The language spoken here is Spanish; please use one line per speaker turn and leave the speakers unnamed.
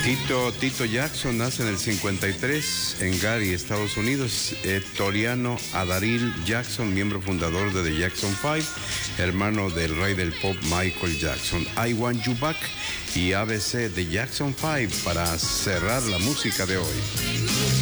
Tito Jackson nace en el 53 en Gary, Estados Unidos. Toriano Adaril Jackson, miembro fundador de The Jackson 5, hermano del rey del pop Michael Jackson. I Want You Back y ABC de Jackson 5 para cerrar la música de hoy.